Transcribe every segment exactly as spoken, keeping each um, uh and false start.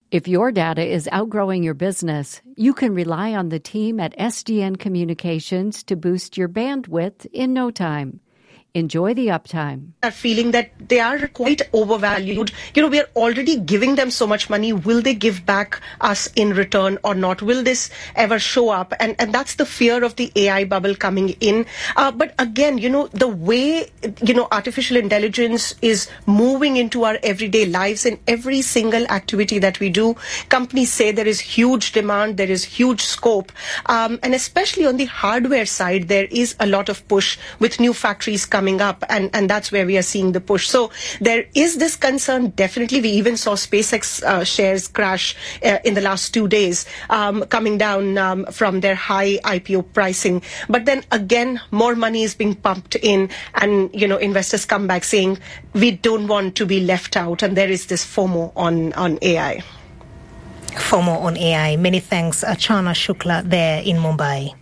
If your data is outgrowing your business, you can rely on the team at S D N Communications to boost your bandwidth in no time. Enjoy the uptime. Are feeling that they are quite overvalued. You know, we are already giving them so much money. Will they give back us in return or not? Will this ever show up? And and that's the fear of the A I bubble coming in. Uh, but again, you know, the way, you know, artificial intelligence is moving into our everyday lives in every single activity that we do. Companies say there is huge demand, there is huge scope. Um, and especially on the hardware side, there is a lot of push with new factories coming coming up, and, and that's where we are seeing the push. So there is this concern, definitely. We even saw SpaceX uh, shares crash uh, in the last two days, um, coming down um, from their high I P O pricing. But then again, more money is being pumped in, and, you know, investors come back saying, we don't want to be left out, and there is this FOMO on, on A I. FOMO on A I. Many thanks, Achana Shukla there in Mumbai.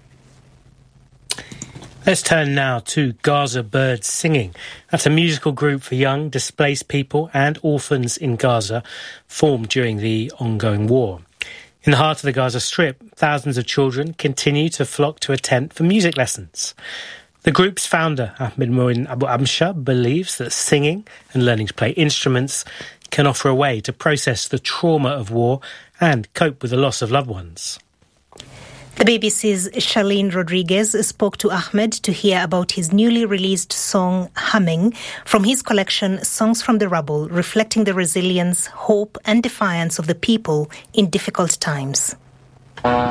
Let's turn now to Gaza Birds Singing. That's a musical group for young, displaced people and orphans in Gaza, formed during the ongoing war. In the heart of the Gaza Strip, thousands of children continue to flock to a tent for music lessons. The group's founder, Ahmed Moin Abu Amsha, believes that singing and learning to play instruments can offer a way to process the trauma of war and cope with the loss of loved ones. The B B C's Charlene Rodriguez spoke to Ahmed to hear about his newly released song, Humming, from his collection Songs from the Rubble, reflecting the resilience, hope and defiance of the people in difficult times.